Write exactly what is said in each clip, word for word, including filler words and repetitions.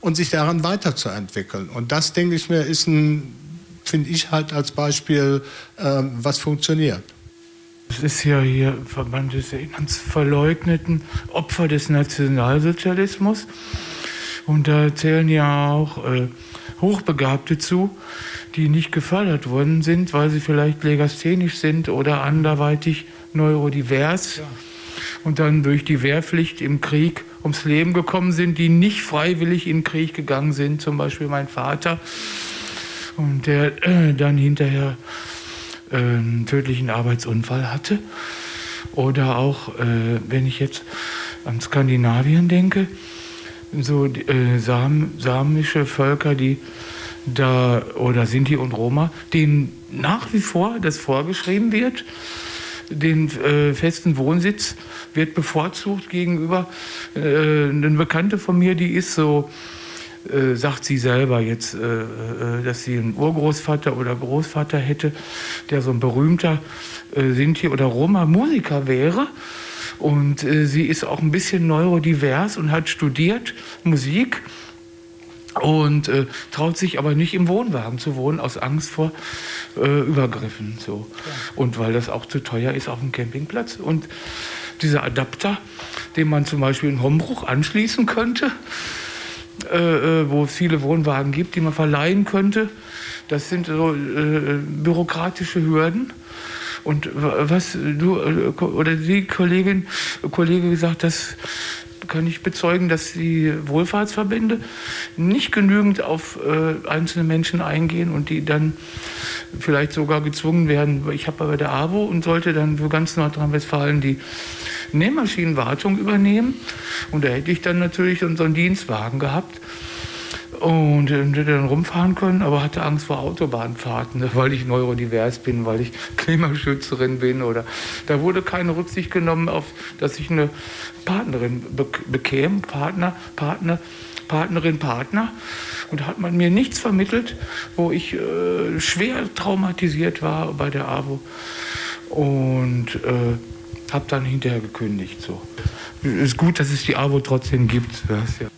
und sich daran weiterzuentwickeln. Und das, denke ich mir, ist ein, finde ich halt als Beispiel, äh, was funktioniert. Es ist ja hier Verband des Erinnerungsverleugneten, Opfer des Nationalsozialismus. Und da zählen ja auch äh, Hochbegabte zu, die nicht gefördert worden sind, weil sie vielleicht legasthenisch sind oder anderweitig neurodivers. Ja. Und dann durch die Wehrpflicht im Krieg ums Leben gekommen sind, die nicht freiwillig in den Krieg gegangen sind. Zum Beispiel mein Vater. Und der äh, dann hinterher einen tödlichen Arbeitsunfall hatte. Oder auch, äh, wenn ich jetzt an Skandinavien denke, so äh, sam, samische Völker, die da, oder Sinti und Roma, denen nach wie vor das vorgeschrieben wird, den äh, festen Wohnsitz wird bevorzugt gegenüber äh, eine Bekannte von mir, die ist so, Äh, sagt sie selber jetzt, äh, äh, dass sie einen Urgroßvater oder Großvater hätte, der so ein berühmter äh, Sinti oder Roma-Musiker wäre. Und äh, sie ist auch ein bisschen neurodivers und hat studiert Musik und äh, traut sich aber nicht im Wohnwagen zu wohnen, aus Angst vor äh, Übergriffen. So. Ja. Und weil das auch zu teuer ist auf dem Campingplatz. Und dieser Adapter, den man zum Beispiel in Hombruch anschließen könnte, Äh, wo es viele Wohnwagen gibt, die man verleihen könnte. Das sind so äh, bürokratische Hürden. Und was du äh, oder die Kollegin, Kollege gesagt, das kann ich bezeugen, dass die Wohlfahrtsverbände nicht genügend auf äh, einzelne Menschen eingehen und die dann vielleicht sogar gezwungen werden. Ich habe bei der AWO und sollte dann für ganz Nordrhein-Westfalen die Nähmaschinenwartung übernehmen. Und da hätte ich dann natürlich so einen Dienstwagen gehabt und hätte dann rumfahren können, aber hatte Angst vor Autobahnfahrten, weil ich neurodivers bin, weil ich Klimaschützerin bin. Oder da wurde keine Rücksicht genommen auf, dass ich eine Partnerin bekäme, Partner, Partner, Partnerin, Partner. Und da hat man mir nichts vermittelt, wo ich äh, schwer traumatisiert war bei der AWO. Und äh, habe dann hinterher gekündigt. So. Ist gut, dass es die AWO trotzdem gibt. Das, ja.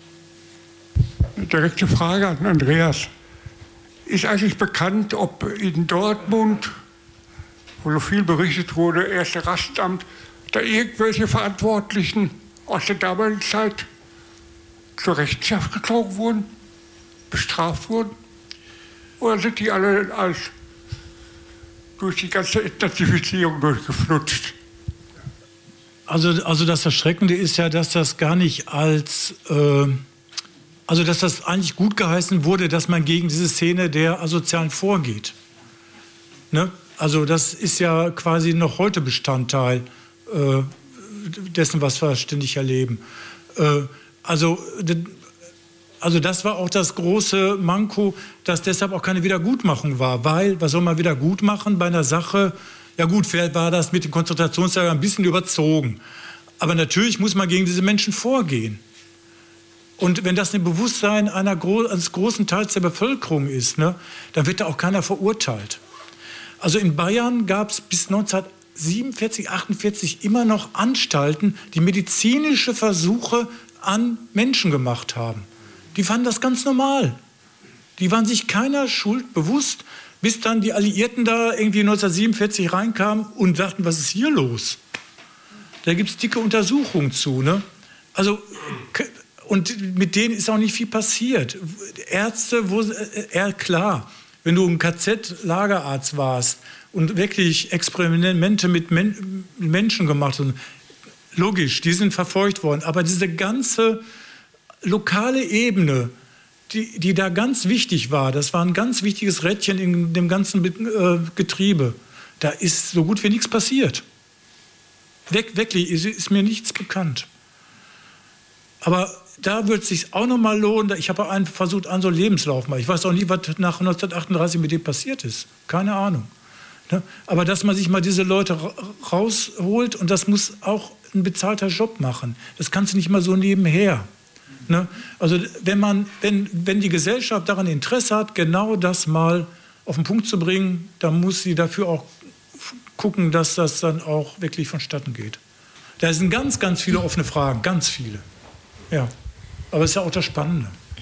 Direkte Frage an Andreas. Ist eigentlich bekannt, ob in Dortmund, wo so viel berichtet wurde, erste Rastamt, da irgendwelche Verantwortlichen aus der damaligen Zeit zur Rechenschaft gezogen wurden, bestraft wurden? Oder sind die alle als durch die ganze Entnazifizierung durchgeflutscht? Also, also das Erschreckende ist ja, dass das gar nicht als, äh, also dass das eigentlich gut geheißen wurde, dass man gegen diese Szene der Asozialen vorgeht. Ne? Also das ist ja quasi noch heute Bestandteil äh, dessen, was wir ständig erleben. Äh, also, also das war auch das große Manko, dass deshalb auch keine Wiedergutmachung war. Weil, was soll man wieder gut machen bei einer Sache? Ja gut, vielleicht war das mit den Konzentrationslagern ein bisschen überzogen. Aber natürlich muss man gegen diese Menschen vorgehen. Und wenn das ein Bewusstsein einer gro- eines großen Teils der Bevölkerung ist, ne, dann wird da auch keiner verurteilt. Also in Bayern gab es bis neunzehnhundertsiebenundvierzig, achtundvierzig immer noch Anstalten, die medizinische Versuche an Menschen gemacht haben. Die fanden das ganz normal. Die waren sich keiner Schuld bewusst, bis dann die Alliierten da irgendwie neunzehnhundertsiebenundvierzig reinkamen und sagten, was ist hier los? Da gibt es dicke Untersuchungen zu. Ne? Also, und mit denen ist auch nicht viel passiert. Ärzte, wo, äh, klar, wenn du ein K Z-Lagerarzt warst und wirklich Experimente mit Men- Menschen gemacht hast, logisch, die sind verfolgt worden. Aber diese ganze lokale Ebene, Die, die da ganz wichtig war, das war ein ganz wichtiges Rädchen in dem ganzen äh, Getriebe. Da ist so gut wie nichts passiert. Weg, wirklich, ist, ist mir nichts bekannt. Aber da wird es sich auch noch mal lohnen. Ich habe einen versucht, an so einen Lebenslauf mal. Ich weiß auch nicht, was nach neunzehnhundertachtunddreißig mit dem passiert ist. Keine Ahnung. Ne? Aber dass man sich mal diese Leute ra- rausholt, und das muss auch ein bezahlter Job machen. Das kannst du nicht mal so nebenher. Ne? Also wenn, man, wenn, wenn die Gesellschaft daran Interesse hat, genau das mal auf den Punkt zu bringen, dann muss sie dafür auch gucken, dass das dann auch wirklich vonstatten geht. Da sind ganz, ganz viele offene Fragen, ganz viele. Ja, aber es ist ja auch das Spannende.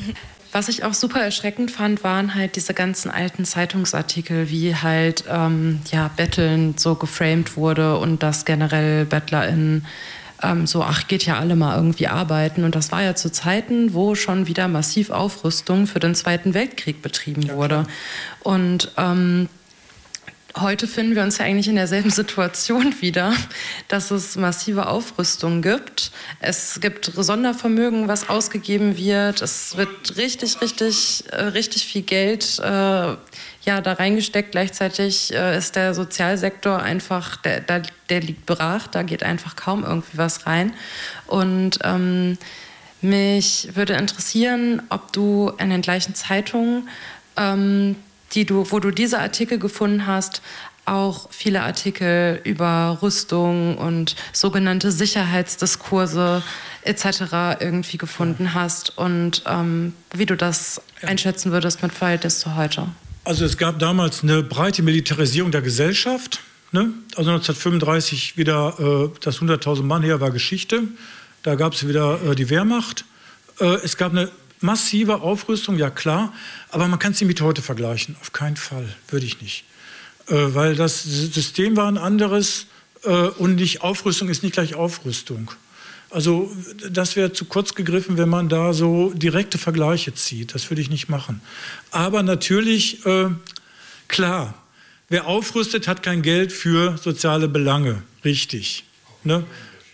Was ich auch super erschreckend fand, waren halt diese ganzen alten Zeitungsartikel, wie halt ähm, ja, Betteln so geframed wurde und dass generell BettlerInnen ähm, so, ach, geht ja alle mal irgendwie arbeiten. Und das war ja zu Zeiten, wo schon wieder massiv Aufrüstung für den Zweiten Weltkrieg betrieben ja, wurde. Und ähm, heute finden wir uns ja eigentlich in derselben Situation wieder, dass es massive Aufrüstung gibt. Es gibt Sondervermögen, was ausgegeben wird. Es wird richtig, richtig, äh, richtig viel Geld äh, ja, da reingesteckt. Gleichzeitig äh, ist der Sozialsektor einfach, der, der, der liegt brach. Da geht einfach kaum irgendwie was rein. Und ähm, mich würde interessieren, ob du in den gleichen Zeitungen ähm, die du, wo du diese Artikel gefunden hast, auch viele Artikel über Rüstung und sogenannte Sicherheitsdiskurse et cetera irgendwie gefunden hast und ähm, wie du das einschätzen würdest mit Verhältnis zu heute. Also es gab damals eine breite Militarisierung der Gesellschaft. Ne? Also neunzehnhundertfünfunddreißig wieder äh, das hunderttausend Mann Heer war Geschichte. Da gab es wieder äh, die Wehrmacht. Äh, es gab eine massive Aufrüstung, ja klar, aber man kann es nicht mit heute vergleichen. Auf keinen Fall, würde ich nicht. Äh, weil das System war ein anderes äh, und nicht Aufrüstung ist nicht gleich Aufrüstung. Also das wäre zu kurz gegriffen, wenn man da so direkte Vergleiche zieht. Das würde ich nicht machen. Aber natürlich, äh, klar, wer aufrüstet, hat kein Geld für soziale Belange. Richtig. Ne?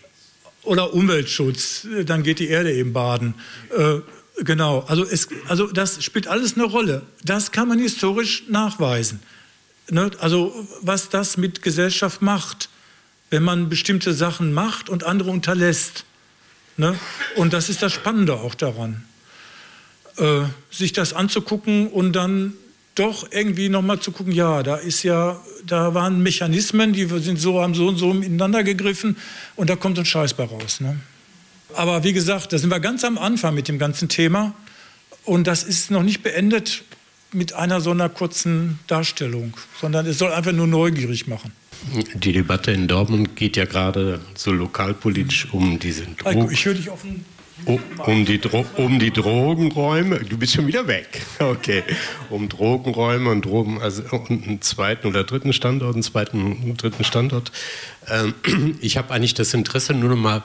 Oder Umweltschutz, dann geht die Erde eben baden. Äh, Genau, also, es, also das spielt alles eine Rolle. Das kann man historisch nachweisen. Ne? Also was das mit Gesellschaft macht, wenn man bestimmte Sachen macht und andere unterlässt. Ne? Und das ist das Spannende auch daran, äh, sich das anzugucken und dann doch irgendwie nochmal zu gucken, ja, da ist ja, da waren Mechanismen, die sind so, haben so und so ineinander gegriffen und da kommt ein Scheiß bei raus. Ne? Aber wie gesagt, da sind wir ganz am Anfang mit dem ganzen Thema und das ist noch nicht beendet mit einer so einer kurzen Darstellung, sondern es soll einfach nur neugierig machen. Die Debatte in Dortmund geht ja gerade so lokalpolitisch um diese Drogen. Ich höre dich offen. Um, um, die um die Drogenräume, du bist schon wieder weg, okay, um Drogenräume und Drogen, also und einen zweiten oder dritten Standort, einen zweiten und dritten Standort. Ähm, ich habe eigentlich das Interesse, nur noch mal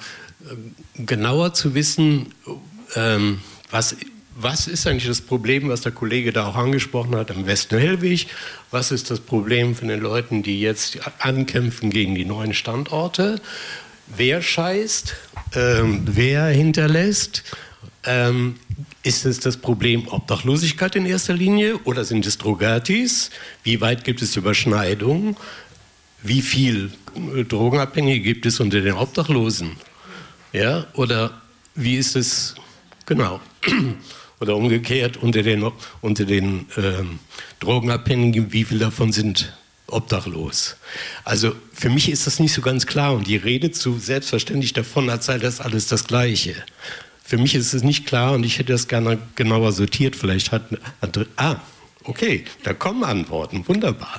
genauer zu wissen, ähm, was, was ist eigentlich das Problem, was der Kollege da auch angesprochen hat, am Westen-Hellwig? Was ist das Problem von den Leuten, die jetzt ankämpfen gegen die neuen Standorte? Wer scheißt? Ähm, wer hinterlässt? Ähm, ist es das Problem Obdachlosigkeit in erster Linie oder sind es Drogatis? Wie weit gibt es Überschneidungen? Wie viel Drogenabhängige gibt es unter den Obdachlosen? Ja, oder wie ist es, genau, oder umgekehrt, unter den, unter den ähm, Drogenabhängigen, wie viele davon sind obdachlos? Also für mich ist das nicht so ganz klar und die Rede zu selbstverständlich davon, als sei das alles das Gleiche. Für mich ist es nicht klar und ich hätte das gerne genauer sortiert. Vielleicht hat andere, ah, okay, da kommen Antworten, wunderbar.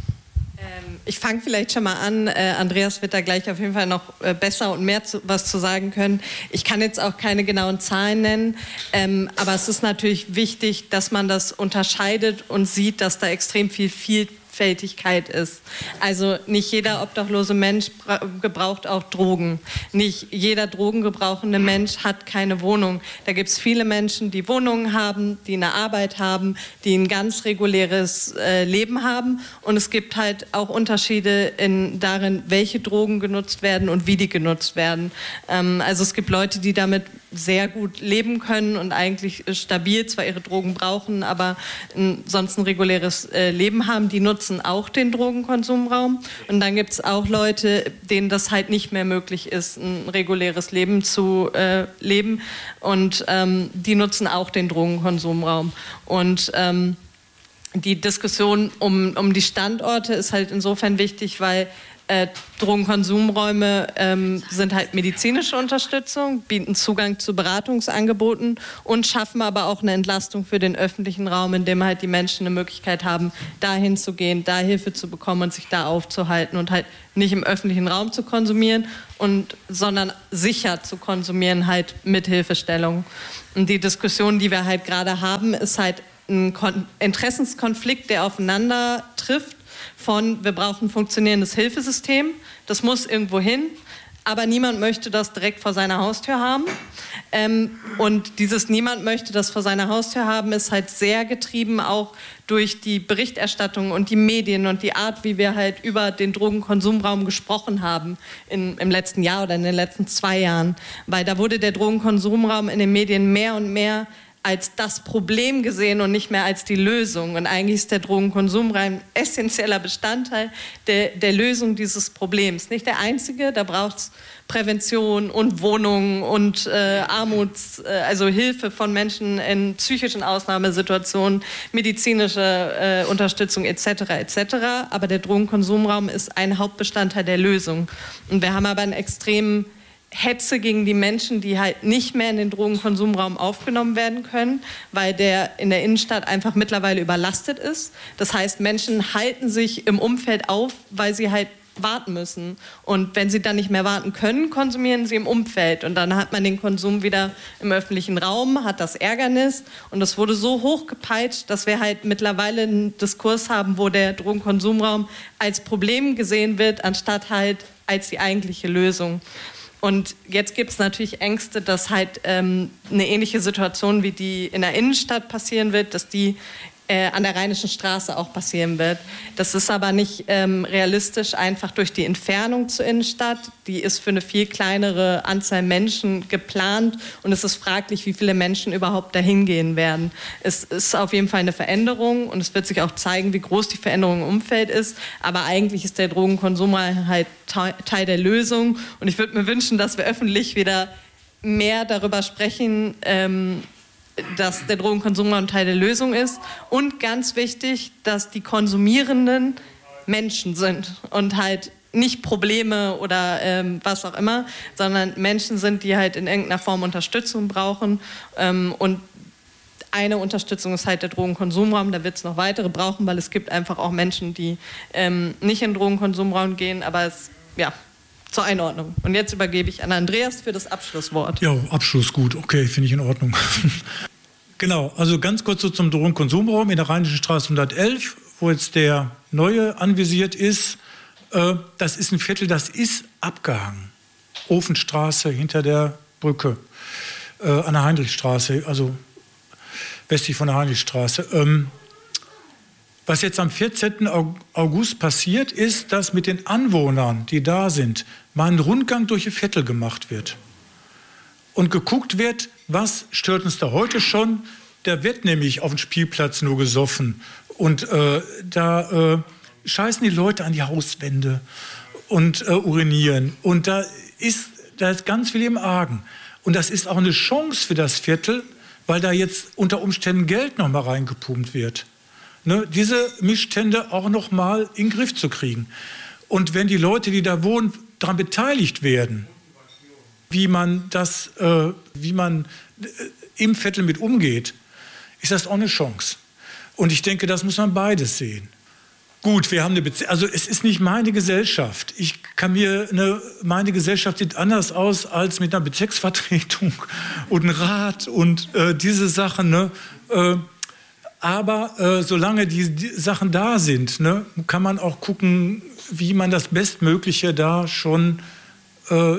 Ich fange vielleicht schon mal an. Äh, Andreas wird da gleich auf jeden Fall noch äh, besser und mehr zu, was zu sagen können. Ich kann jetzt auch keine genauen Zahlen nennen, ähm, aber es ist natürlich wichtig, dass man das unterscheidet und sieht, dass da extrem viel Vielfältigkeit ist. Also nicht jeder obdachlose Mensch gebraucht auch Drogen. Nicht jeder drogengebrauchende Mensch hat keine Wohnung. Da gibt es viele Menschen, die Wohnungen haben, die eine Arbeit haben, die ein ganz reguläres äh, Leben haben. Und es gibt halt auch Unterschiede in, darin, welche Drogen genutzt werden und wie die genutzt werden. Ähm, also es gibt Leute, die damit sehr gut leben können und eigentlich stabil zwar ihre Drogen brauchen, aber ein, sonst ein reguläres äh, Leben haben. Die nutzen auch den Drogenkonsumraum. Und dann gibt es auch Leute, denen das halt nicht mehr möglich ist, ein reguläres Leben zu äh, leben. Und ähm, die nutzen auch den Drogenkonsumraum. Und ähm, die Diskussion um, um die Standorte ist halt insofern wichtig, weil Äh, Drogenkonsumräume ähm, sind halt medizinische Unterstützung, bieten Zugang zu Beratungsangeboten und schaffen aber auch eine Entlastung für den öffentlichen Raum, in dem halt die Menschen eine Möglichkeit haben, dahin zu gehen, da Hilfe zu bekommen und sich da aufzuhalten und halt nicht im öffentlichen Raum zu konsumieren, und, sondern sicher zu konsumieren, halt mit Hilfestellung. Und die Diskussion, die wir halt gerade haben, ist halt ein Kon- Interessenskonflikt, der aufeinander trifft. Von, wir brauchen ein funktionierendes Hilfesystem, das muss irgendwo hin, aber niemand möchte das direkt vor seiner Haustür haben. Ähm, und dieses niemand möchte das vor seiner Haustür haben, ist halt sehr getrieben auch durch die Berichterstattung und die Medien und die Art, wie wir halt über den Drogenkonsumraum gesprochen haben in, im letzten Jahr oder in den letzten zwei Jahren. Weil da wurde der Drogenkonsumraum in den Medien mehr und mehr als das Problem gesehen und nicht mehr als die Lösung. Und eigentlich ist der Drogenkonsum ein essentieller Bestandteil der, der Lösung dieses Problems. Nicht der einzige, da braucht es Prävention und Wohnungen und äh, Armuts, äh, also Hilfe von Menschen in psychischen Ausnahmesituationen, medizinische äh, Unterstützung et cetera et cetera. Aber der Drogenkonsumraum ist ein Hauptbestandteil der Lösung. Und wir haben aber einen extremen Hetze gegen die Menschen, die halt nicht mehr in den Drogenkonsumraum aufgenommen werden können, weil der in der Innenstadt einfach mittlerweile überlastet ist. Das heißt, Menschen halten sich im Umfeld auf, weil sie halt warten müssen. Und wenn sie dann nicht mehr warten können, konsumieren sie im Umfeld. Und dann hat man den Konsum wieder im öffentlichen Raum, hat das Ärgernis. Und das wurde so hochgepeitscht, dass wir halt mittlerweile einen Diskurs haben, wo der Drogenkonsumraum als Problem gesehen wird, anstatt halt als die eigentliche Lösung. Und jetzt gibt es natürlich Ängste, dass halt ähm, eine ähnliche Situation wie die in der Innenstadt passieren wird, dass die äh, an der Rheinischen Straße auch passieren wird. Das ist aber nicht ähm, realistisch, einfach durch die Entfernung zur Innenstadt. Die ist für eine viel kleinere Anzahl Menschen geplant und es ist fraglich, wie viele Menschen überhaupt dahin gehen werden. Es ist auf jeden Fall eine Veränderung und es wird sich auch zeigen, wie groß die Veränderung im Umfeld ist. Aber eigentlich ist der Drogenkonsum halt Teil der Lösung und ich würde mir wünschen, dass wir öffentlich wieder mehr darüber sprechen, ähm, dass der Drogenkonsum ein Teil der Lösung ist und ganz wichtig, dass die Konsumierenden Menschen sind und halt nicht Probleme oder ähm, was auch immer, sondern Menschen sind, die halt in irgendeiner Form Unterstützung brauchen ähm, und eine Unterstützung ist halt der Drogenkonsumraum, da wird es noch weitere brauchen, weil es gibt einfach auch Menschen, die ähm, nicht in den Drogenkonsumraum gehen, aber es, ja, zur Einordnung. Und jetzt übergebe ich an Andreas für das Abschlusswort. Ja, Abschluss gut, okay, finde ich in Ordnung. Genau, also ganz kurz so zum Drogenkonsumraum in der Rheinischen Straße hundertelf, wo jetzt der neue anvisiert ist. Äh, das ist ein Viertel, das ist abgehangen. Ofenstraße hinter der Brücke, äh, an der Heinrichstraße, also westlich von der Heinrichstraße. Ähm, was jetzt am vierzehnten August passiert, ist, dass mit den Anwohnern, die da sind, mal ein Rundgang durch ihr Viertel gemacht wird. Und geguckt wird, was stört uns da heute schon? Da wird nämlich auf dem Spielplatz nur gesoffen. Und äh, da äh, scheißen die Leute an die Hauswände und äh, urinieren. Und da ist, da ist ganz viel im Argen. Und das ist auch eine Chance für das Viertel, weil da jetzt unter Umständen Geld noch mal reingepumpt wird. Ne, diese Missstände auch noch mal in den Griff zu kriegen. Und wenn die Leute, die da wohnen, daran beteiligt werden, wie man das, äh, wie man äh, im Viertel mit umgeht, ist das auch eine Chance. Und ich denke, das muss man beides sehen. Gut, wir haben eine Bezie- also es ist nicht meine Gesellschaft. Ich kann mir eine, meine Gesellschaft sieht anders aus als mit einer Bezirksvertretung und einem Rat und äh, diese Sachen. Ne? Äh, aber äh, solange die, die Sachen da sind, ne, kann man auch gucken, wie man das Bestmögliche da schon äh,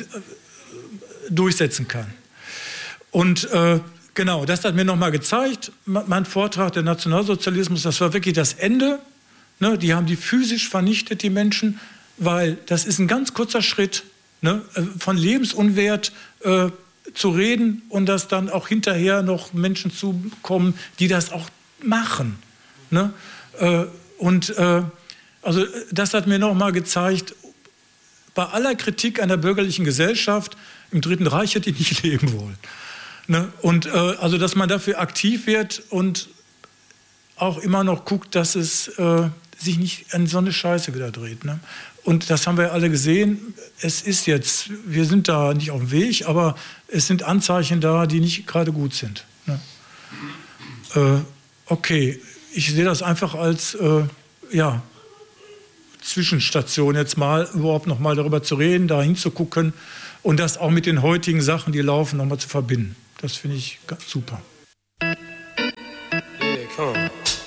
durchsetzen kann. Und äh, genau, das hat mir nochmal gezeigt, mein Vortrag, der Nationalsozialismus, das war wirklich das Ende. Ne, die haben die physisch vernichtet, die Menschen, weil das ist ein ganz kurzer Schritt, ne, von Lebensunwert äh, zu reden und dass dann auch hinterher noch Menschen zukommen, die das auch machen. Ne? Äh, und äh, also das hat mir nochmal gezeigt, bei aller Kritik an der bürgerlichen Gesellschaft, im Dritten Reich hätte ich nicht leben wollen. Ne? Und äh, also, dass man dafür aktiv wird und auch immer noch guckt, dass es äh, sich nicht an so eine Scheiße wieder dreht. Ne? Und und das haben wir alle gesehen, es ist jetzt, wir sind da nicht auf dem Weg, aber es sind Anzeichen da, die nicht gerade gut sind. Ne? Äh, okay, ich sehe das einfach als äh, ja, Zwischenstation jetzt mal, überhaupt noch mal darüber zu reden, da hinzugucken und das auch mit den heutigen Sachen, die laufen, noch mal zu verbinden. Das finde ich ganz super. Yeah, come on.